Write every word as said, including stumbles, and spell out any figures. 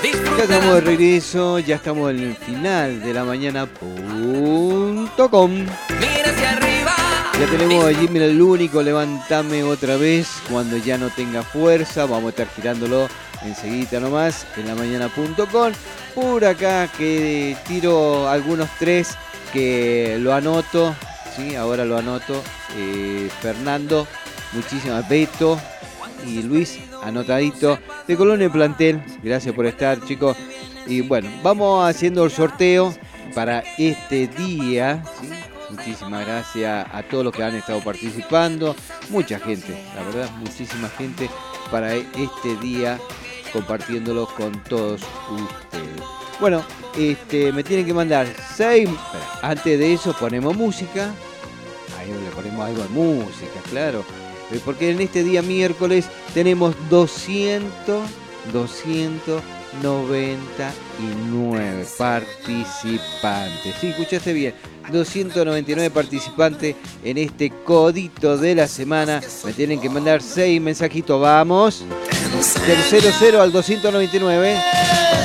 Ya estamos de regreso, ya estamos en el final de la mañana punto com. Ya tenemos a Jimmy el único, levántame otra vez cuando ya no tenga fuerza. Vamos a estar girándolo enseguida nomás en la mañana punto com. Por acá que tiro algunos tres que lo anoto, ¿sí? Ahora lo anoto. Eh, Fernando, muchísimas, Beto y Luis, anotadito, de Colonia Plantel. Gracias por estar, chicos. Y bueno, vamos haciendo el sorteo para este día, ¿sí? Muchísimas gracias a todos los que han estado participando. Mucha gente, la verdad, muchísima gente para este día, compartiéndolo con todos ustedes. Bueno, este, me tienen que mandar seis. Antes de eso ponemos música. Ahí le ponemos algo de música, claro. Porque en este día miércoles tenemos doscientos, doscientos noventa y nueve participantes. Sí, escuchaste bien. doscientos noventa y nueve participantes en este codito de la semana. Me tienen que mandar seis mensajitos. Vamos. Del cero cero al doscientos noventa y nueve.